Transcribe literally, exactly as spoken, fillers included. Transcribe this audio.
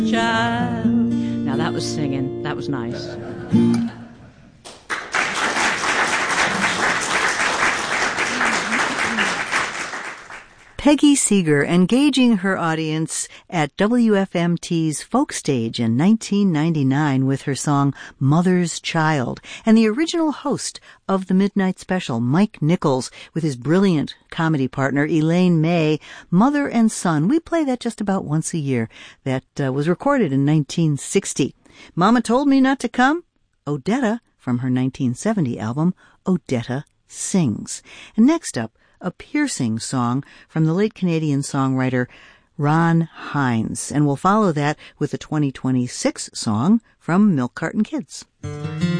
Child. Now that was singing. That was nice. Peggy Seeger engaging her audience at W F M T's Folk Stage in nineteen ninety-nine with her song Mother's Child, and the original host of the Midnight Special, Mike Nichols, with his brilliant comedy partner Elaine May, Mother and Son. We play that just about once a year. That uh, was recorded in nineteen sixty. Mama Told Me Not to Come, Odetta, from her nineteen seventy album, Odetta Sings. And next up, a piercing song from the late Canadian songwriter Ron Hynes. And we'll follow that with a twenty twenty-six song from Milk Carton Kids.